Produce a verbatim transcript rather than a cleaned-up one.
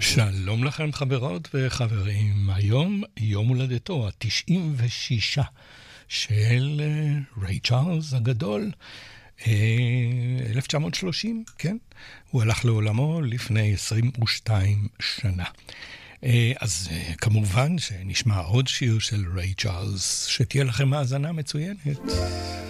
שלום לכם חברות וחברים, היום יום הולדתו ה-תשעים ושישה של ריי צ'ארלס הגדול, אלף תשע מאות שלושים, כן? הוא הלך לעולמו לפני עשרים ושתיים שנה. אז כמובן שנשמע עוד שיר של ריי צ'ארלס, שתהיה לכם האזנה מצוינת.